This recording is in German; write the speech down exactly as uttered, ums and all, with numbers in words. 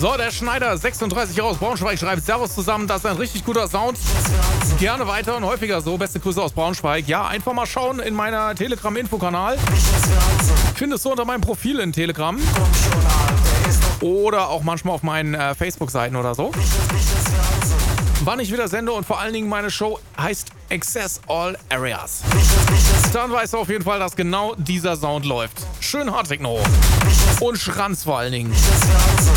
So, der Schneider sechsunddreißig aus Braunschweig schreibt Servus zusammen, das ist ein richtig guter Sound. Gerne weiter und häufiger so. Beste Grüße aus Braunschweig. Ja, einfach mal schauen in meiner Telegram-Infokanal. Findest du unter meinem Profil in Telegram. Oder auch manchmal auf meinen äh, Facebook-Seiten oder so. Wann ich wieder sende und vor allen Dingen meine Show heißt Access All Areas. Dann weißt du auf jeden Fall, dass genau dieser Sound läuft. Schön Hardtechno. Und Schranz vor allen Dingen.